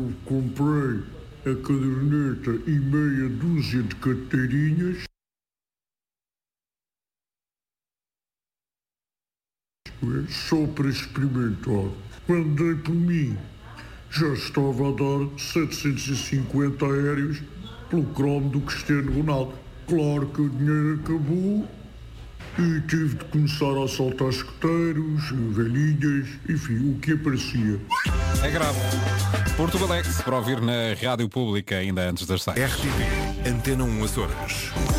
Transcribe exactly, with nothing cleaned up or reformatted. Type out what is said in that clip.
eu comprei a caderneta e meia dúzia de carteirinhas. Só para experimentar. Quando dei por mim, já estava a dar setecentos e cinquenta aéreos pelo cromo do Cristiano Ronaldo. Claro que o dinheiro acabou e tive de começar a assaltar escuteiros, velhinhas, enfim, o que aparecia. É grave. Porto Alex, para ouvir na Rádio Pública ainda antes das seis. R T P, Antena um Açores.